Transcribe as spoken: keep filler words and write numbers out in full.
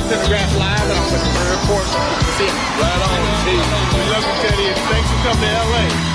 Telegraph Live, and I'm with the report. See you. Right on. Hey, we love you, Teddy, and thanks for coming to L A.